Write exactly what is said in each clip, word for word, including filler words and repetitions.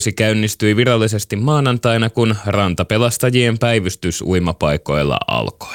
Se käynnistyi virallisesti maanantaina, kun rantapelastajien päivystys uimapaikoilla alkoi.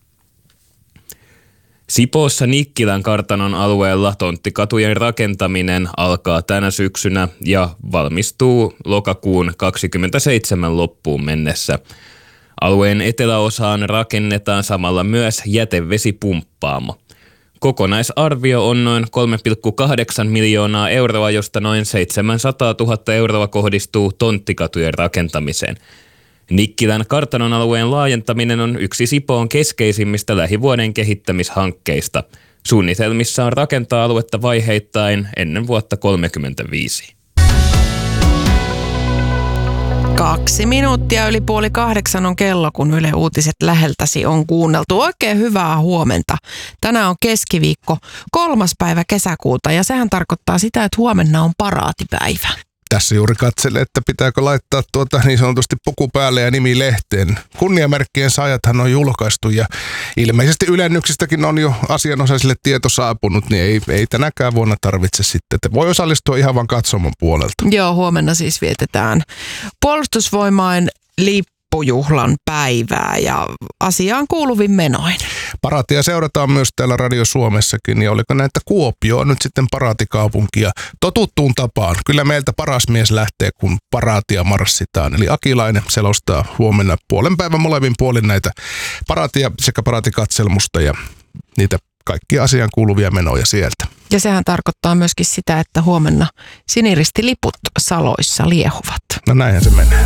Sipoossa Nikkilän kartanon alueella tonttikatujen rakentaminen alkaa tänä syksynä ja valmistuu lokakuun kaksikymmentäseitsemän loppuun mennessä. Alueen eteläosaan rakennetaan samalla myös jätevesipumppaamo. Kokonaisarvio on noin kolme pilkku kahdeksan miljoonaa euroa, josta noin seitsemänsataatuhatta euroa kohdistuu tonttikatujen rakentamiseen. Nikkilän kartanon alueen laajentaminen on yksi Sipoon keskeisimmistä lähivuoden kehittämishankkeista. Suunnitelmissa on rakentaa aluetta vaiheittain ennen vuotta kolmekymmentäviisi. Kaksi minuuttia yli puoli kahdeksan on kello, kun Yle Uutiset läheltäsi on kuunneltu. Oikein hyvää huomenta. Tänään on keskiviikko, kolmas päivä kesäkuuta ja sehän tarkoittaa sitä, että huomenna on paraatipäivä. Tässä juuri katselen, että pitääkö laittaa tuota niin sanotusti puku päälle ja nimi lehteen. Kunniamerkkien saajathan on julkaistu ja ilmeisesti ylennyksistäkin on jo asianosaisille tieto saapunut, niin ei, ei tänäkään vuonna tarvitse sitten. Että voi osallistua ihan vaan katsomon puolelta. Joo, huomenna siis vietetään Puolustusvoimain lippujuhlan päivää ja asiaan kuuluvin menoin. Paraatia seurataan myös täällä Radio Suomessakin, ja oliko näitä Kuopio on nyt sitten paraatikaupunkia totuttuun tapaan. Kyllä meiltä paras mies lähtee, kun paraatia marssitaan. Eli Akilainen selostaa huomenna puolen päivän molemmin puolin näitä paraatia sekä paraatikatselmusta ja niitä kaikkia asiaan kuuluvia menoja sieltä. Ja sehän tarkoittaa myöskin sitä, että huomenna siniristiliput saloissa liehuvat. No näinhän se menee.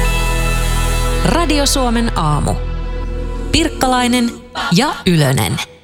Radio Suomen aamu. Pirkkalainen ja Ylönen.